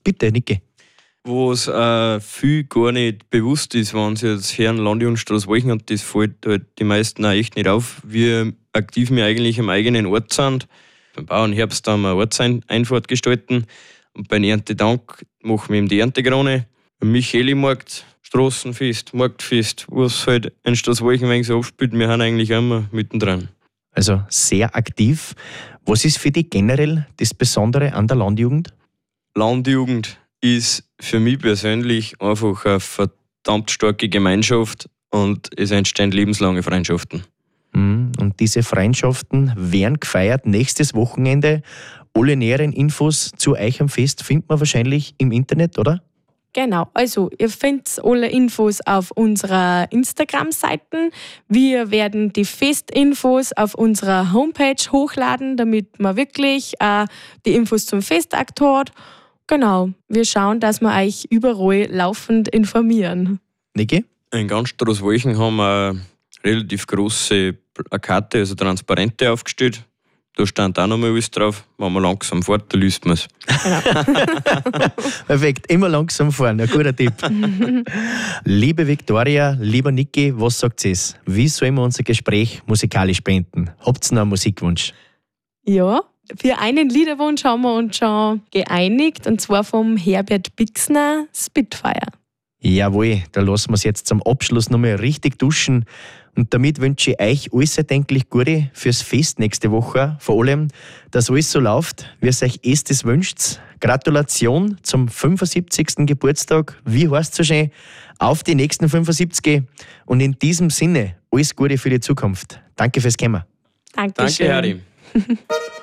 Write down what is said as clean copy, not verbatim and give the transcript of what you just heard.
Bitte, Niki. Was viel gar nicht bewusst ist, wenn sie jetzt hören, Landjugendstraße Walchen, und das fällt halt die meisten auch echt nicht auf, wie aktiv wir eigentlich im eigenen Ort sind. Beim Bauernherbst haben wir eine Ortseinfahrt gestalten und beim Erntedank machen wir eben die Erntekrone. Beim Micheli-Markt, Straßenfest, Marktfest, was halt in Straßwalchen ein wenig so abspielt, wir haben eigentlich immer mittendrin. Also sehr aktiv. Was ist für dich generell das Besondere an der Landjugend? Landjugend ist für mich persönlich einfach eine verdammt starke Gemeinschaft und es entstehen lebenslange Freundschaften. Und diese Freundschaften werden gefeiert nächstes Wochenende. Alle näheren Infos zu euch am Fest findet man wahrscheinlich im Internet, oder? Genau, also ihr findet alle Infos auf unserer Instagram-Seite. Wir werden die Festinfos auf unserer Homepage hochladen, damit man wirklich die Infos zum Festakt hat. Genau, wir schauen, dass wir euch überall laufend informieren. Niki? In ganz Straßwalchen haben wir relativ große Plakate, also Transparente aufgestellt. Da stand auch noch mal alles drauf. Wenn man langsam fährt, dann liest man es. Genau. Perfekt, immer langsam fahren, ein guter Tipp. Liebe Viktoria, lieber Niki, was sagt ihr? Wie sollen wir unser Gespräch musikalisch beenden? Habt ihr noch einen Musikwunsch? Ja, für einen Liederwunsch haben wir uns schon geeinigt, und zwar vom Herbert Bixner, Spitfire. Jawohl, da lassen wir es jetzt zum Abschluss nochmal richtig duschen. Und damit wünsche ich euch alles erdenklich Gute fürs Fest nächste Woche. Vor allem, dass alles so läuft, wie es euch erstes wünscht. Gratulation zum 75. Geburtstag. Wie heißt es so schön? Auf die nächsten 75. Und in diesem Sinne, alles Gute für die Zukunft. Danke fürs Kommen. Dankeschön. Danke, Harry.